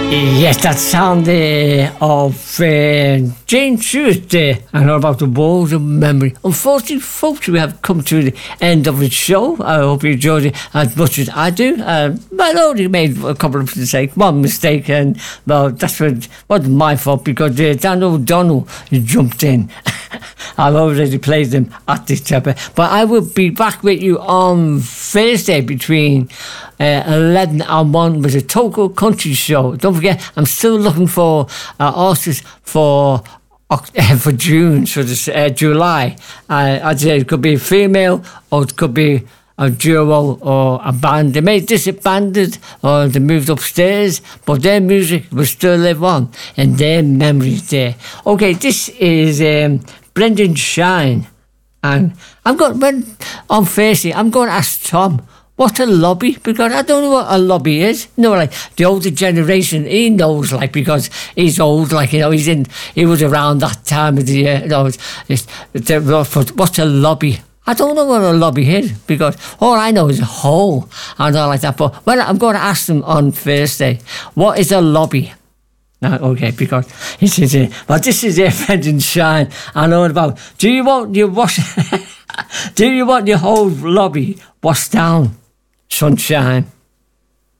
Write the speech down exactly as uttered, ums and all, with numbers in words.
Yes, that sound uh, of uh, Jane Stewart uh, and all about the walls of memory. Unfortunately, folks, we have come to the end of the show. I hope you enjoyed it as much as I do. Uh, I only made a couple of mistakes, one mistake, and well, that's what wasn't my fault because uh, Dan O'Donnell jumped in. I've already played them at this chapter, but I will be back with you on Thursday between uh, eleven and one with a Togo Country Show. Don't forget, I'm still looking for uh, artists for uh, for June, so this uh, July. Uh, I'd say it could be a female or it could be a duo or a band. They may disbanded or they moved upstairs, but their music will still live on and their memories there. Okay, this is um, Brendan Shine, and I'm going when on Thursday. I'm going to ask Tom what a lobby, because I don't know what a lobby is. You know, like the older generation, he knows, like, because he's old, like, you know, he's in, he was around that time of the year. You know, it's, it's, it's, what's a lobby? I don't know what a lobby is, because all I know is a hole and all like that. But well, I'm going to ask them on Thursday, what is a lobby? No, okay, because this is it. Well, this is their friend and shine. I know about. Do you want your wash? Do you want your whole lobby washed down, sunshine?